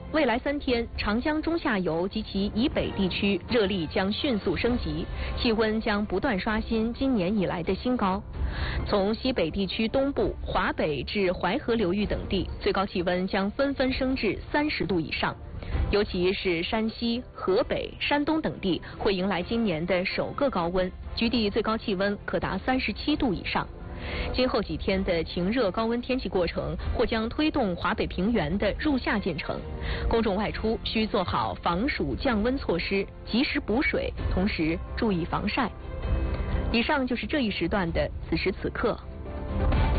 未来3天，长江中下游及其以北地区热力将迅速升级，气温将不断刷新今年以来的新高。从西北地区东部、华北至淮河流域等地，最高气温将纷纷升至30度以上。尤其是山西、河北、山东等地会迎来今年的首个高温，局地最高气温可达37度以上。今后几天的晴热高温天气过程或将推动华北平原的入夏进程，公众外出需做好防暑降温措施，及时补水，同时注意防晒。以上就是这一时段的此时此刻。